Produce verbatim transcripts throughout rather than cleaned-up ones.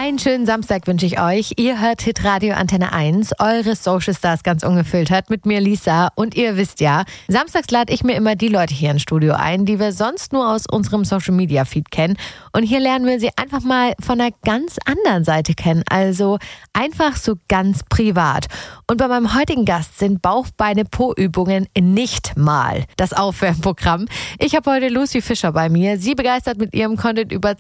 Einen schönen Samstag wünsche ich euch. Ihr hört Hitradio Antenne eins, eure Social Stars ganz ungefiltert mit mir Lisa. Und ihr wisst ja, samstags lade ich mir immer die Leute hier ins Studio ein, die wir sonst nur aus unserem Social Media Feed kennen. Und hier lernen wir sie einfach mal von einer ganz anderen Seite kennen. Also einfach so ganz privat. Und bei meinem heutigen Gast sind Bauch, Beine, Po-Übungen nicht mal das Aufwärmprogramm. Ich habe heute Lucy Fischer bei mir. Sie begeistert mit ihrem Content über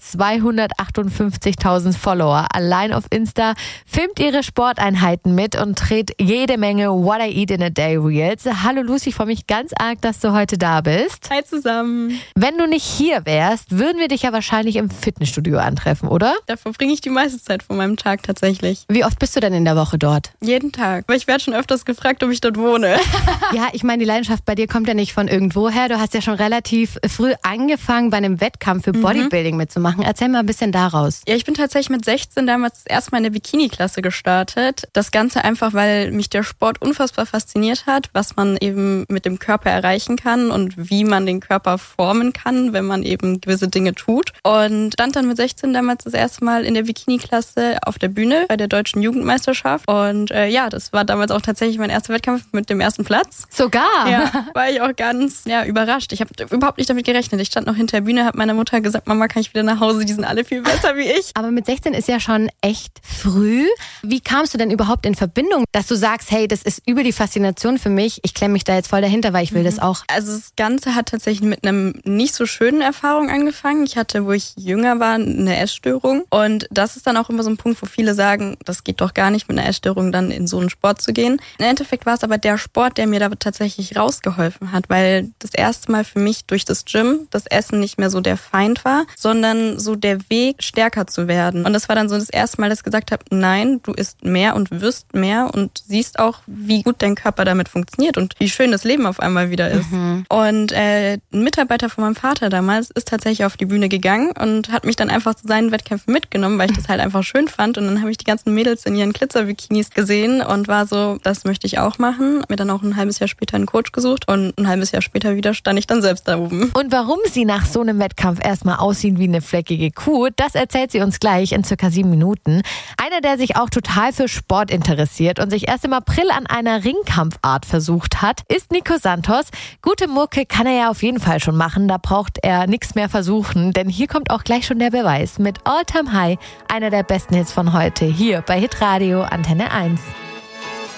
zweihundertachtundfünfzigtausend Follower. Allein auf Insta filmt ihre Sporteinheiten mit und dreht jede Menge What I Eat in a Day Reels. Hallo Lucy, ich freue mich ganz arg, dass du heute da bist. Hi zusammen. Wenn du nicht hier wärst, würden wir dich ja wahrscheinlich im Fitnessstudio antreffen, oder? Da verbringe ich die meiste Zeit von meinem Tag tatsächlich. Wie oft bist du denn in der Woche dort? Jeden Tag. Aber ich werde schon öfters gefragt, ob ich dort wohne. Ja, ich meine, die Leidenschaft bei dir kommt ja nicht von irgendwoher. Du hast ja schon relativ früh angefangen, bei einem Wettkampf für Bodybuilding mhm. mitzumachen. Erzähl mal ein bisschen daraus. Ja, ich bin tatsächlich mit sechzehn damals erstmal in der Bikini-Klasse gestartet. Das Ganze einfach, weil mich der Sport unfassbar fasziniert hat, was man eben mit dem Körper erreichen kann und wie man den Körper formen kann, wenn man eben gewisse Dinge tut. Und stand dann mit sechzehn damals das erste Mal in der Bikini-Klasse auf der Bühne bei der Deutschen Jugendmeisterschaft. Und äh, ja, das war damals auch tatsächlich mein erster Wettkampf mit dem ersten Platz. Sogar? Ja, war ich auch ganz ja, überrascht. Ich habe überhaupt nicht damit gerechnet. Ich stand noch hinter der Bühne, habe meiner Mutter gesagt, Mama, kann ich wieder nach Hause? Die sind alle viel besser wie ich. Aber mit sechzehn ist ja schon echt früh. Wie kamst du denn überhaupt in Verbindung, dass du sagst, hey, das ist über die Faszination für mich, ich klemme mich da jetzt voll dahinter, weil ich will mhm. das auch? Also das Ganze hat tatsächlich mit einem nicht so schönen Erfahrung angefangen. Ich hatte, wo ich jünger war, eine Essstörung. Und das ist dann auch immer so ein Punkt, wo viele sagen, das geht doch gar nicht, mit einer Essstörung dann in so einen Sport zu gehen. Im Endeffekt war es aber der Sport, der mir da tatsächlich rausgeholfen hat, weil das erste Mal für mich durch das Gym das Essen nicht mehr so der Feind war, sondern so der Weg, stärker zu werden. Und das war dann so das erste Mal, dass ich gesagt habe, nein, du isst mehr und wirst mehr und siehst auch, wie gut dein Körper damit funktioniert und wie schön das Leben auf einmal wieder ist. Mhm. Und äh, ein Mitarbeiter von meinem Vater damals ist tatsächlich auf die Bühne gegangen und hat mich dann einfach zu seinen Wettkämpfen mitgenommen, weil ich das halt einfach schön fand. Und dann habe ich die ganzen Mädels in ihren Glitzer-Bikinis gesehen und war so, das möchte ich auch machen. Mir dann auch ein halbes Jahr später einen Coach gesucht und ein halbes Jahr später wieder stand ich dann selbst da oben. Und warum sie nach so einem Wettkampf erstmal aussehen wie eine fleckige Kuh, das erzählt sie uns gleich in circa sieben Minuten. Einer, der sich auch total für Sport interessiert und sich erst im April an einer Ringkampfart versucht hat, ist Nico Santos. Gute Mucke kann er ja auf jeden Fall schon machen, da braucht er nichts mehr versuchen, denn hier kommt auch gleich schon der Beweis mit All Time High, einer der besten Hits von heute, hier bei Hitradio Antenne eins.